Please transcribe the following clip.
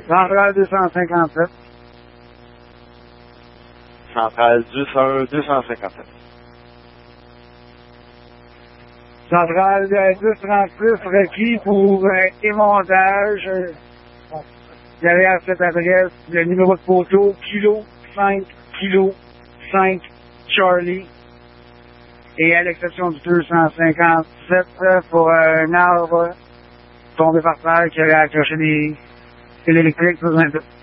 Centrale 257. Centrale 257. Centrale 1036 requis pour émontage. Derrière cette adresse, le numéro de photo, kilo 5 Charlie. Et à l'exception du 257 pour un arbre tombé par terre qui aurait accroché des fils électriques sur un